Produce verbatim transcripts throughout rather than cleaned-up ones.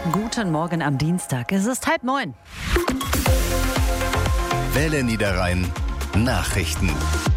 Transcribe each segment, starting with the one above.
Guten Morgen am Dienstag. Es ist halb neun. Welle Niederrhein Nachrichten.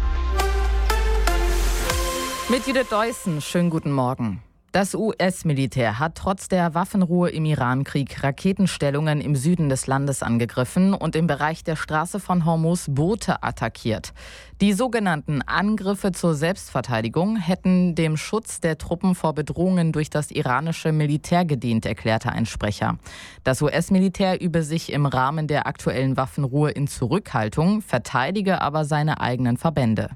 Mit Judith Deussen, schönen guten Morgen. Das U S-Militär hat trotz der Waffenruhe im Irankrieg Raketenstellungen im Süden des Landes angegriffen und im Bereich der Straße von Hormuz Boote attackiert. Die sogenannten Angriffe zur Selbstverteidigung hätten dem Schutz der Truppen vor Bedrohungen durch das iranische Militär gedient, erklärte ein Sprecher. Das U S-Militär übe sich im Rahmen der aktuellen Waffenruhe in Zurückhaltung, verteidige aber seine eigenen Verbände.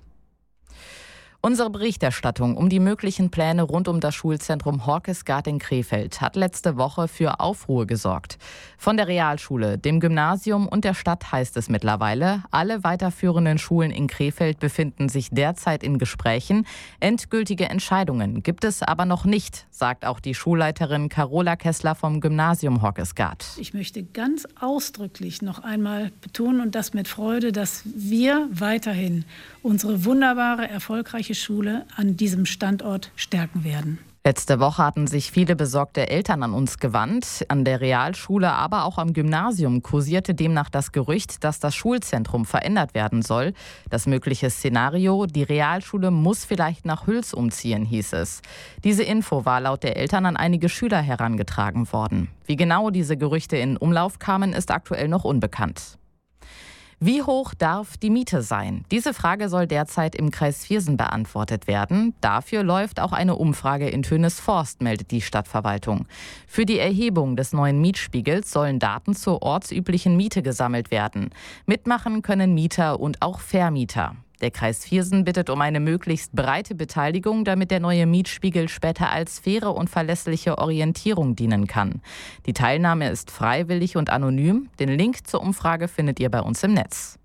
Unsere Berichterstattung um die möglichen Pläne rund um das Schulzentrum Horkesgaard in Krefeld hat letzte Woche für Aufruhr gesorgt. Von der Realschule, dem Gymnasium und der Stadt heißt es mittlerweile, alle weiterführenden Schulen in Krefeld befinden sich derzeit in Gesprächen. Endgültige Entscheidungen gibt es aber noch nicht, sagt auch die Schulleiterin Carola Kessler vom Gymnasium Horkesgaard. Ich möchte ganz ausdrücklich noch einmal betonen und das mit Freude, dass wir weiterhin unsere wunderbare, erfolgreiche Schule an diesem Standort stärken werden. Letzte Woche hatten sich viele besorgte Eltern an uns gewandt. An der Realschule, aber auch am Gymnasium kursierte demnach das Gerücht, dass das Schulzentrum verändert werden soll. Das mögliche Szenario, die Realschule muss vielleicht nach Hüls umziehen, hieß es. Diese Info war laut der Eltern an einige Schüler herangetragen worden. Wie genau diese Gerüchte in Umlauf kamen, ist aktuell noch unbekannt. Wie hoch darf die Miete sein? Diese Frage soll derzeit im Kreis Viersen beantwortet werden. Dafür läuft auch eine Umfrage in Tönisvorst, meldet die Stadtverwaltung. Für die Erhebung des neuen Mietspiegels sollen Daten zur ortsüblichen Miete gesammelt werden. Mitmachen können Mieter und auch Vermieter. Der Kreis Viersen bittet um eine möglichst breite Beteiligung, damit der neue Mietspiegel später als faire und verlässliche Orientierung dienen kann. Die Teilnahme ist freiwillig und anonym. Den Link zur Umfrage findet ihr bei uns im Netz.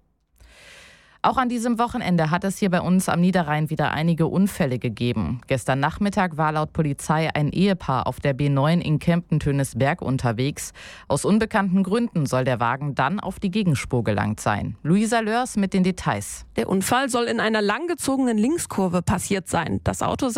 Auch an diesem Wochenende hat es hier bei uns am Niederrhein wieder einige Unfälle gegeben. Gestern Nachmittag war laut Polizei ein Ehepaar auf der B neun in Kempten-Tönisberg unterwegs. Aus unbekannten Gründen soll der Wagen dann auf die Gegenspur gelangt sein. Luisa Lörs mit den Details. Der Unfall soll in einer langgezogenen Linkskurve passiert sein. Das Auto